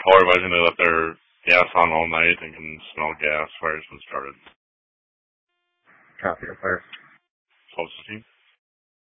All everybody's gonna let their gas on all night and can smell gas. Fire's been started. Copy, fire. 12:15.